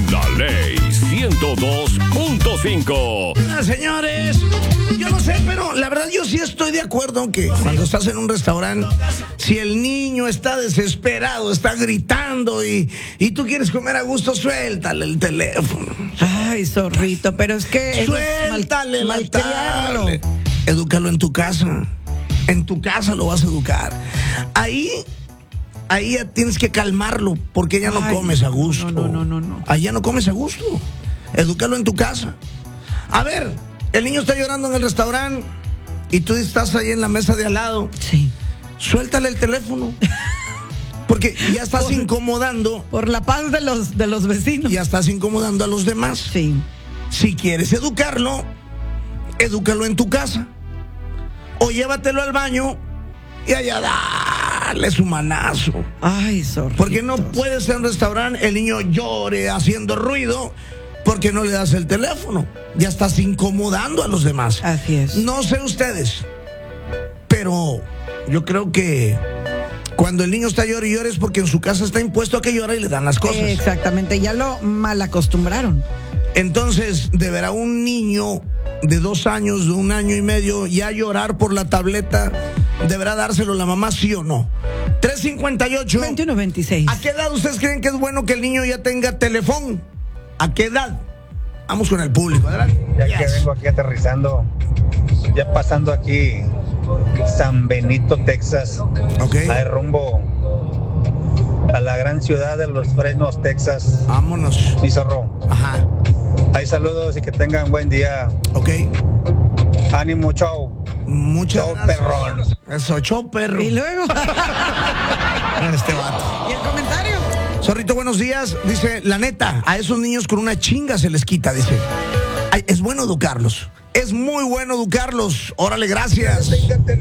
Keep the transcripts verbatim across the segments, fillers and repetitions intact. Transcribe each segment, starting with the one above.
La Ley ciento dos punto cinco. Ah, señores, yo no sé, pero la verdad yo sí estoy de acuerdo que cuando estás en un restaurante, si el niño está desesperado, está gritando y, y tú quieres comer a gusto, suéltale el teléfono. Ay, zorrito, pero es que... Suéltale, mal, malcriarlo. Edúcalo en tu casa. En tu casa lo vas a educar. Ahí... Ahí ya tienes que calmarlo, porque ya no Ay, comes a gusto. No, no, no, no. Ahí ya no comes a gusto. Edúcalo en tu casa. A ver, el niño está llorando en el restaurante y tú estás ahí en la mesa de al lado. Sí. Suéltale el teléfono. Porque ya estás por, incomodando. Por la paz de los, de los vecinos. Ya estás incomodando a los demás. Sí. Si quieres educarlo, edúcalo en tu casa. O llévatelo al baño y allá darle su manazo. Ay, zorrito. Porque no puede ser en un restaurante, el niño llore haciendo ruido porque no le das el teléfono. Ya estás incomodando a los demás. Así es. No sé ustedes, pero yo creo que cuando el niño está llorando y llora es porque en su casa está impuesto a que llora y le dan las cosas. Exactamente, ya lo mal acostumbraron. Entonces, ¿deberá un niño de dos años, de un año y medio, ya llorar por la tableta? ¿Deberá dárselo la mamá, sí o no? tres cincuenta y ocho veintiuno veintiséis. ¿A qué edad ustedes creen que es bueno que el niño ya tenga teléfono? ¿A qué edad? Vamos con el público, adelante. Ya Yes. que vengo aquí aterrizando, ya pasando aquí San Benito, Texas, Okay. hay rumbo a la gran ciudad de Los Fresnos, Texas. Vámonos. Mi zorro. Ajá. Hay saludos y que tengan buen día. Ok. Ánimo, chao. Muchas Chao, gracias. perrón. Eso, chau, perro. Y luego. Este vato. ¿Y el comentario? Zorrito, buenos días. Dice, la neta, a esos niños con una chinga se les quita, dice. Ay, es bueno educarlos. Es muy bueno educarlos. Órale, gracias.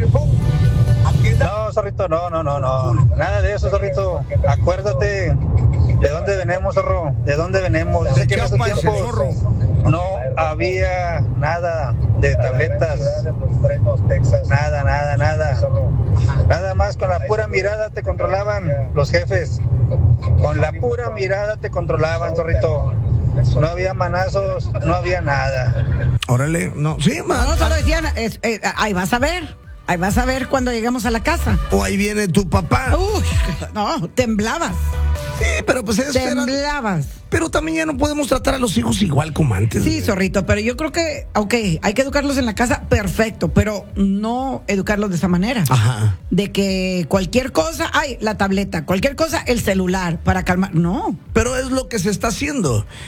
No, zorrito, no, no, no, no. Nada de eso, zorrito. Acuérdate de dónde venimos, zorro. De dónde venimos. Yo sé que en esos Chiapas, tiempos zorro. no había nada de tabletas. Nada, nada, nada. Nada más con la pura mirada te controlaban los jefes. Con la pura mirada te controlaban, zorrito. No había manazos, no había nada. Órale, no. Sí, man. No, solo decían, es, eh, ahí vas a ver. Ahí vas a ver cuando llegamos a la casa. O ahí viene tu papá. Uy, no, temblabas. Sí, pero pues es. Temblabas. Pero también ya no podemos tratar a los hijos igual como antes. Sí, zorrito, pero yo creo que, ok, hay que educarlos en la casa, perfecto, pero no educarlos de esa manera. Ajá. De que cualquier cosa, ay, la tableta, cualquier cosa, el celular, para calmar. No. Pero es lo que se está haciendo.